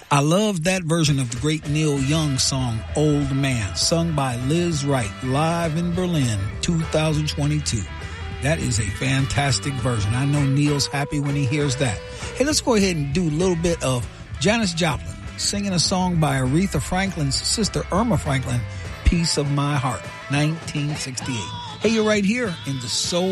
I love that version of the great Neil Young song, Old Man, sung by Liz Wright, live in Berlin, 2022. That is a fantastic version. I know Neil's happy when he hears that. Hey, let's go ahead and do a little bit of Janis Joplin singing a song by Aretha Franklin's sister Irma Franklin, Piece of My Heart, 1968. Hey, you're right here in the Soul